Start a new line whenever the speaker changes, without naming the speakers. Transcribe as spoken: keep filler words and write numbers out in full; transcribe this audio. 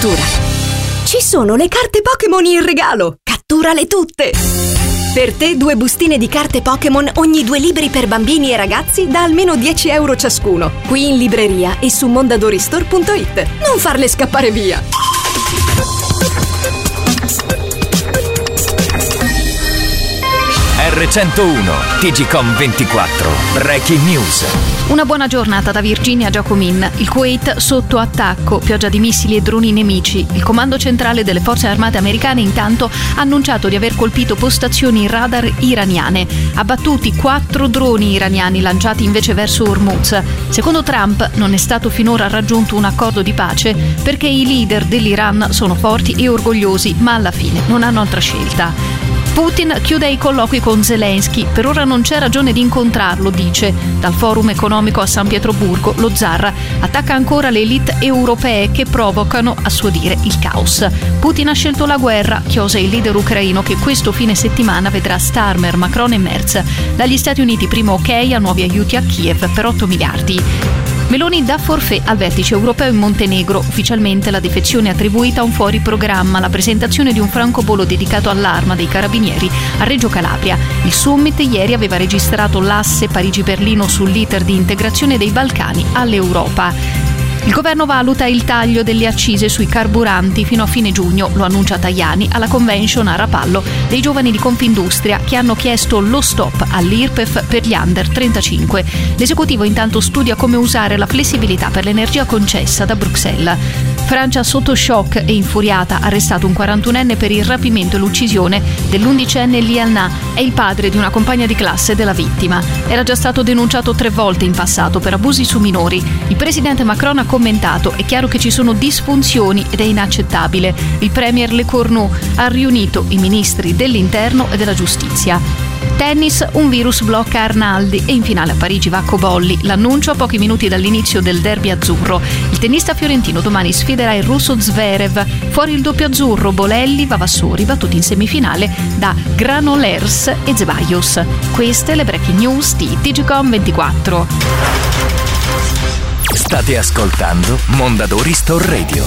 avventura. Ci sono le carte Pokémon in regalo! Catturale tutte! Per te due bustine di carte Pokémon ogni due libri per bambini e ragazzi da almeno dieci euro ciascuno. Qui in libreria e su mondadoristore punto it. Non farle scappare via!
erre centouno T G Com ventiquattro Breaking News.
Una buona giornata da Virginia Giacomin. Il Kuwait sotto attacco, pioggia di missili e droni nemici. Il comando centrale delle forze armate americane intanto ha annunciato di aver colpito postazioni radar iraniane. Abbattuti quattro droni iraniani lanciati invece verso Hormuz. Secondo Trump non è stato finora raggiunto un accordo di pace perché i leader dell'Iran sono forti e orgogliosi, ma alla fine non hanno altra scelta. Putin chiude i colloqui con Zelensky. Per ora non c'è ragione di incontrarlo, dice. Dal forum economico a San Pietroburgo, lo zar attacca ancora le elite europee che provocano, a suo dire, il caos. Putin ha scelto la guerra, chiosa il leader ucraino che questo fine settimana vedrà Starmer, Macron e Merz. Dagli Stati Uniti primo ok a nuovi aiuti a Kiev per otto miliardi. Meloni dà forfait al vertice europeo in Montenegro. Ufficialmente la defezione è attribuita a un fuori programma, la presentazione di un francobollo dedicato all'arma dei carabinieri a Reggio Calabria. Il summit ieri aveva registrato l'asse Parigi-Berlino sull'iter di integrazione dei Balcani all'Europa. Il governo valuta il taglio delle accise sui carburanti fino a fine giugno, lo annuncia Tajani alla convention a Rapallo dei giovani di Confindustria che hanno chiesto lo stop all'I R P E F per gli under trentacinque. L'esecutivo intanto studia come usare la flessibilità per l'energia concessa da Bruxelles. Francia sotto shock e infuriata, arrestato un quarantunenne per il rapimento e l'uccisione dell'undicenne Liana, è il padre di una compagna di classe della vittima. Era già stato denunciato tre volte in passato per abusi su minori. Il presidente Macron ha commentato: è chiaro che ci sono disfunzioni ed è inaccettabile. Il premier Le Cornu ha riunito i ministri dell'interno e della giustizia. Tennis, un virus blocca Arnaldi e in finale a Parigi va Cobolli. L'annuncio a pochi minuti dall'inizio del derby azzurro. Il tennista fiorentino domani sfiderà il russo Zverev. Fuori il doppio azzurro, Bolelli, Vavassori, battuti in semifinale da Granollers e Zeballos. Queste le breaking news di T G Com ventiquattro.
State ascoltando Mondadori Store Radio.